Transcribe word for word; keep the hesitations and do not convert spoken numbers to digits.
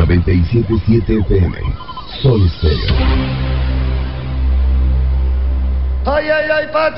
noventa y siete punto siete F M. Sol Estéreo. Ay, ay, ay, Pacho.